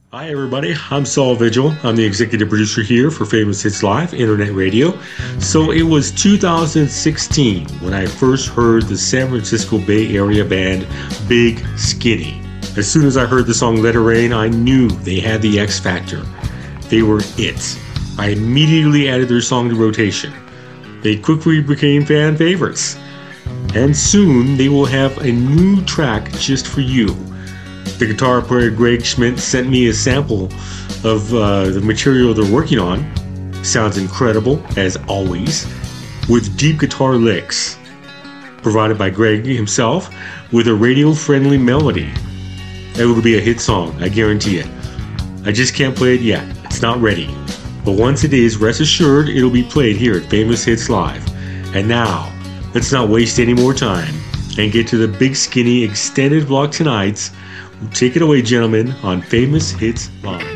Hi, everybody. I'm Saul Vigil. I'm the executive producer here for Famous Hits Live Internet Radio. So it was 2016 when I first heard the San Francisco Bay Area band Big Skinny. As soon as I heard the song Let It Rain, I knew they had the X Factor. They were it. I immediately added their song to rotation. They quickly became fan favorites. And soon they will have a new track just for you. The guitar player Greg Schmidt sent me a sample of the material they're working on. Sounds incredible, as always, with deep guitar licks, provided by Greg himself, with a radio-friendly melody. It will be a hit song, I guarantee it. I just can't play it yet. It's not ready. But once it is, rest assured it'll be played here at Famous Hits Live. And now, let's not waste any more time and get to the Big Skinny extended vlog tonight's. Take it away, gentlemen, on Famous Hits Live.